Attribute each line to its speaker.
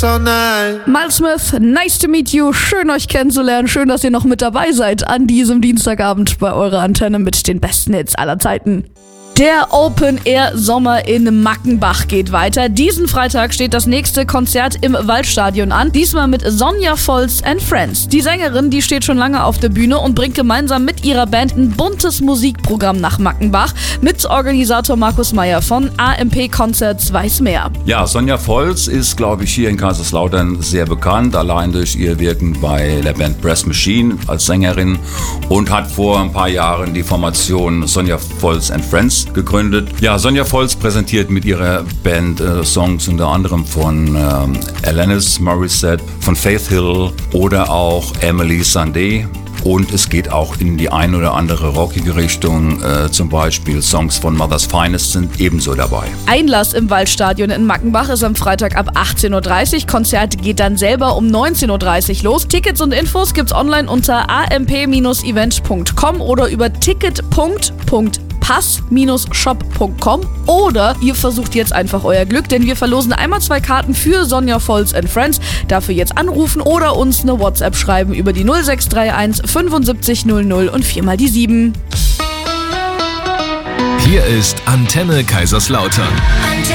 Speaker 1: Miles Smith, nice to meet you. Schön, euch kennenzulernen. Schön, dass ihr noch mit dabei seid an diesem Dienstagabend bei eurer Antenne mit den besten Hits aller Zeiten. Der Open-Air-Sommer in Mackenbach geht weiter. Diesen Freitag steht das nächste Konzert im Waldstadion an. Diesmal mit Sonja Volz and Friends. Die Sängerin, die steht schon lange auf der Bühne und bringt gemeinsam mit ihrer Band ein buntes Musikprogramm nach Mackenbach. Mit Organisator Markus Meyer von AMP Concerts weiß mehr.
Speaker 2: Ja, Sonja Volz ist, glaube ich, hier in Kaiserslautern sehr bekannt. Allein durch ihr Wirken bei der Band Brass Machine als Sängerin. Und hat vor ein paar Jahren die Formation Sonja Volz and Friends gegründet. Ja, Sonja Volz präsentiert mit ihrer Band Songs unter anderem von Alanis Morissette, von Faith Hill oder auch Emily Sandé. Und es geht auch in die ein oder andere rockige Richtung, zum Beispiel Songs von Mother's Finest sind ebenso dabei.
Speaker 1: Einlass im Waldstadion in Mackenbach ist am Freitag ab 18.30 Uhr. Konzert geht dann selber um 19.30 Uhr los. Tickets und Infos gibt's online unter amp-events.com oder über ticket.pass-shop.com oder ihr versucht jetzt einfach euer Glück, denn wir verlosen einmal 2 Karten für Sonja Volz and Friends. Dafür jetzt anrufen oder uns eine WhatsApp schreiben über die 0631 75 00 und 4 die 7.
Speaker 3: Hier ist Antenne Kaiserslautern.